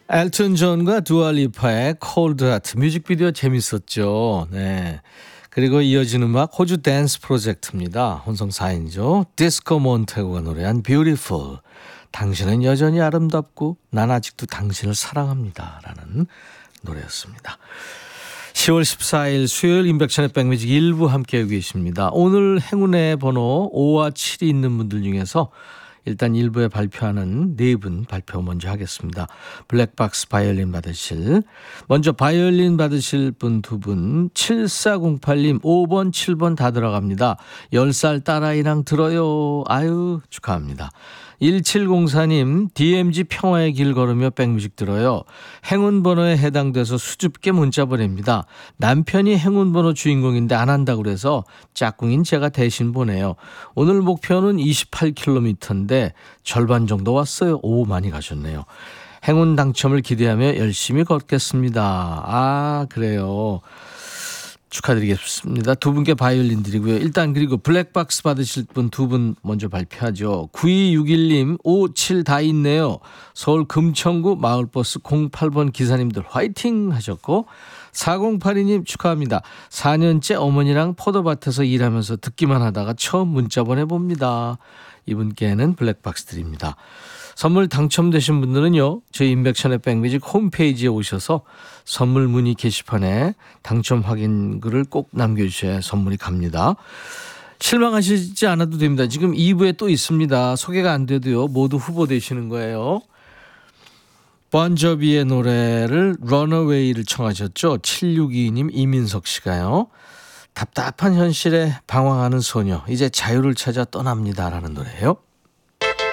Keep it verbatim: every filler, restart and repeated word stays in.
엘튼 존과 두아리파의 콜드 하트 뮤직비디오 재밌었죠. 네. 그리고 이어지는 음악 호주 댄스 프로젝트입니다. 혼성 사 인조 디스코 몬테고가 노래한 Beautiful. 당신은 여전히 아름답고 난 아직도 당신을 사랑합니다 라는 노래였습니다. 시월 십사일 수요일 임백천의 백뮤직 일부 함께하고 계십니다. 오늘 행운의 번호 오와 칠이 있는 분들 중에서 일단 일부에 발표하는 네 분 발표 먼저 하겠습니다. 블랙박스 바이올린 받으실 먼저 바이올린 받으실 분 두 분 칠사공팔님 오 번 칠 번 다 들어갑니다. 열 살 딸아이랑 들어요. 아유 축하합니다. 일칠공사님 디엠지 평화의 길 걸으며 백뮤직 들어요. 행운번호에 해당돼서 수줍게 문자 보냅니다. 남편이 행운번호 주인공인데 안 한다고 그래서 짝꿍인 제가 대신 보내요. 오늘 목표는 이십팔 킬로미터인데 절반 정도 왔어요. 오 많이 가셨네요. 행운 당첨을 기대하며 열심히 걷겠습니다. 아 그래요. 축하드리겠습니다. 두 분께 바이올린 드리고요. 일단 그리고 블랙박스 받으실 분 두 분 먼저 발표하죠. 구이육일님 오칠 다 있네요. 서울 금천구 마을버스 공팔 번 기사님들 화이팅 하셨고 사공팔이님 축하합니다. 사 년째 어머니랑 포도밭에서 일하면서 듣기만 하다가 처음 문자 보내봅니다. 이분께는 블랙박스 드립니다. 선물 당첨되신 분들은요. 저희 인백션의 백뮤직 홈페이지에 오셔서 선물 문의 게시판에 당첨 확인글을 꼭 남겨주셔야 선물이 갑니다. 실망하시지 않아도 됩니다. 지금 이 부에 또 있습니다. 소개가 안 돼도요. 모두 후보 되시는 거예요. 본조비의 노래를 Runaway를 청하셨죠. 칠육이이님 이민석 씨가요. 답답한 현실에 방황하는 소녀 이제 자유를 찾아 떠납니다라는 노래예요.